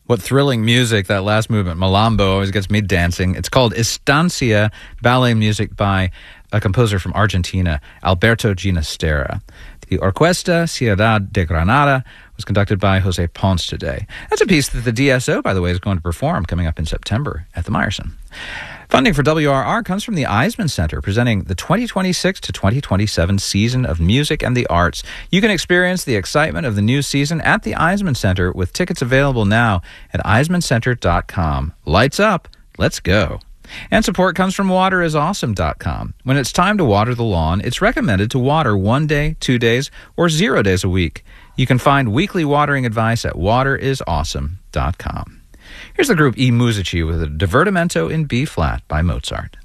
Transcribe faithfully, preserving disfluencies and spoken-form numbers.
What thrilling music, that last movement. Malambo always gets me dancing. It's called Estancia, ballet music by a composer from Argentina, Alberto Ginastera. The Orquesta Ciudad de Granada was conducted by Jose Ponce today. That's a piece that the D S O, by the way, is going to perform coming up in September at the Meyerson. Funding for W R R comes from the Eisman Center, presenting the twenty twenty-six to twenty twenty-seven season of music and the arts. You can experience the excitement of the new season at the Eisman Center with tickets available now at eisman center dot com. Lights up. Let's go. And support comes from water is awesome dot com. When it's time to water the lawn, it's recommended to water one day, two days, or zero days a week. You can find weekly watering advice at water is awesome dot com. Here's the group I Musici with a Divertimento in B-flat by Mozart.